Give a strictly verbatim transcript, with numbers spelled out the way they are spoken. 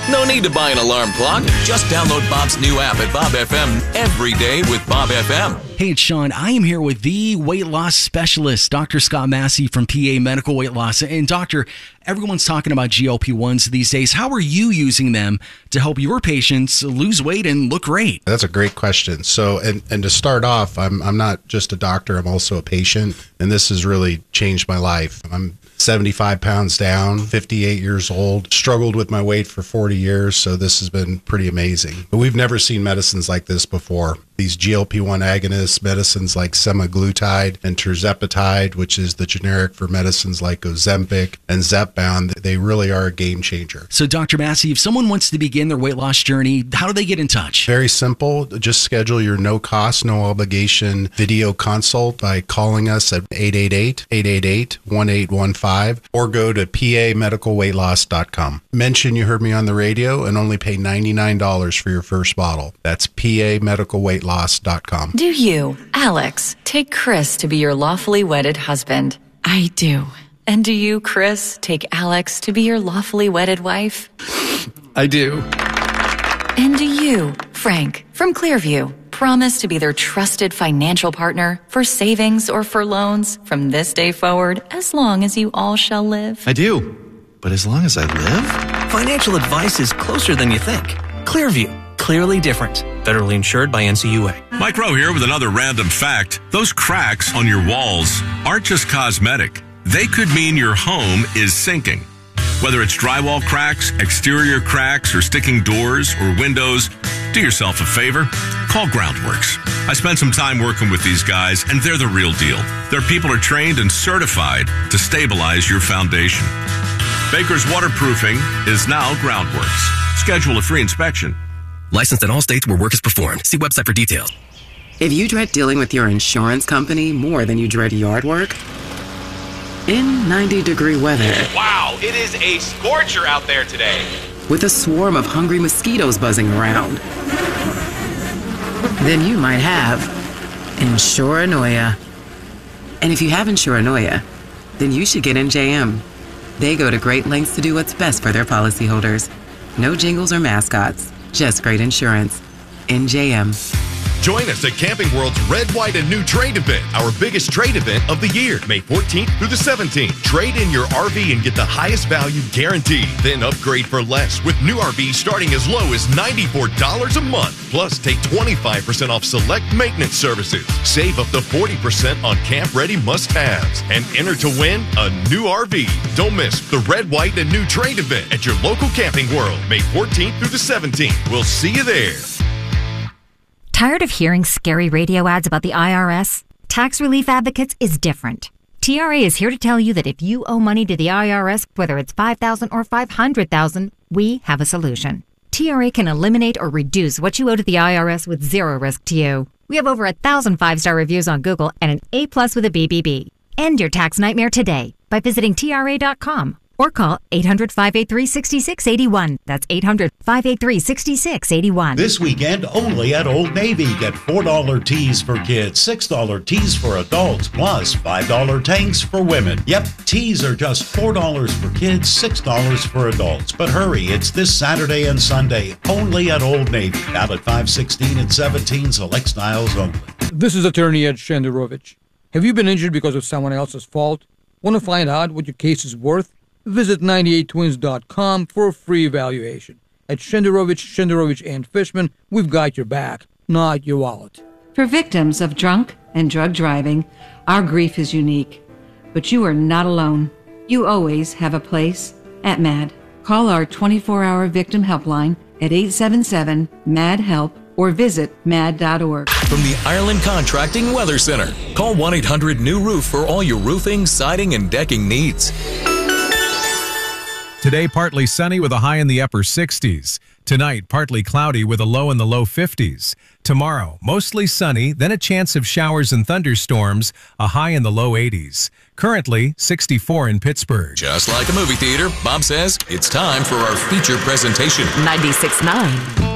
No need to buy an alarm clock. Just download Bob's new app at Bob F M every day with Bob F M. Hey, it's Sean. I am here with the weight loss specialist, Doctor Scott Massey from P A Medical Weight Loss. And doctor, everyone's talking about G L P ones these days. How are you using them to help your patients lose weight and look great? That's a great question. So, and, and to start off, I'm I'm not just a doctor, I'm also a patient, and this has really changed my life. I'm seventy-five pounds down, fifty-eight years old, struggled with my weight for forty years, so this has been pretty amazing. But we've never seen medicines like this before. These G L P one agonists, medicines like semaglutide and tirzepatide, which is the generic for medicines like Ozempic and Zepbound, they really are a game changer. So, Doctor Massey, if someone wants to begin their weight loss journey, how do they get in touch? Very simple. Just schedule your no-cost, no-obligation video consult by calling us at eight eight eight, eight eight eight, one eight one five or go to P A medical weight loss dot com. Mention you heard me on the radio and only pay ninety-nine dollars for your first bottle. That's P A medical weight loss dot com. Do you, Alex, take Chris to be your lawfully wedded husband? I do. And do you, Chris, take Alex to be your lawfully wedded wife? I do. And do you, Frank, from Clearview, promise to be their trusted financial partner for savings or for loans from this day forward, as long as you all shall live? I do. But as long as I live? Financial advice is closer than you think. Clearview. Clearly different. Federally insured by N C U A. Mike Rowe here with another random fact. Those cracks on your walls aren't just cosmetic. They could mean your home is sinking. Whether it's drywall cracks, exterior cracks, or sticking doors or windows, do yourself a favor. Call Groundworks. I spent some time working with these guys, and they're the real deal. Their people are trained and certified to stabilize your foundation. Baker's Waterproofing is now Groundworks. Schedule a free inspection. Licensed in all states where work is performed. See website for details. If you dread dealing with your insurance company more than you dread yard work, in ninety degree weather. Wow, it is a scorcher out there today. With a swarm of hungry mosquitoes buzzing around, then you might have Insuranoia. And if you have Insuranoia, then you should get N J M. They go to great lengths to do what's best for their policyholders. No jingles or mascots. Just great insurance. N J M. Join us at Camping World's Red, White, and New Trade event, our biggest trade event of the year, May fourteenth through the seventeenth. Trade in your R V and get the highest value guaranteed. Then upgrade for less with new R Vs starting as low as ninety-four dollars a month. Plus, take twenty-five percent off select maintenance services. Save up to forty percent on camp-ready must-haves. And enter to win a new R V. Don't miss the Red, White, and New Trade event at your local Camping World, May fourteenth through the seventeenth. We'll see you there. Tired of hearing scary radio ads about the I R S? Tax Relief Advocates is different. T R A is here to tell you that if you owe money to the I R S, whether it's five thousand dollars or five hundred thousand dollars, we have a solution. T R A can eliminate or reduce what you owe to the I R S with zero risk to you. We have over a thousand five-star reviews on Google and an A plus with a B B B. End your tax nightmare today by visiting T R A dot com. Or call eight hundred, five eight three, six six eight one. That's eight hundred, five eight three, six six eight one. This weekend only at Old Navy. Get four dollar tees for kids, six dollar tees for adults, plus five dollar tanks for women. Yep, tees are just four dollars for kids, six dollars for adults. But hurry, it's this Saturday and Sunday only at Old Navy. Now at five sixteen and seventeen, select styles only. This is attorney Ed Shenderovich. Have you been injured because of someone else's fault? Want to find out what your case is worth? Visit ninety-eight twins dot com for a free evaluation. At Shenderovich, Shenderovich and Fishman, we've got your back, not your wallet. For victims of drunk and drug driving, our grief is unique. But you are not alone. You always have a place at MAD. Call our twenty-four hour victim helpline at eight seven seven, M A D, HELP or visit mad dot org. From the Ireland Contracting Weather Center, call one eight hundred new roof for all your roofing, siding, and decking needs. Today, partly sunny with a high in the upper sixties. Tonight, partly cloudy with a low in the low fifties. Tomorrow, mostly sunny, then a chance of showers and thunderstorms, a high in the low eighties. Currently, sixty-four in Pittsburgh. Just like a movie theater, Bob says it's time for our feature presentation. ninety-six point nine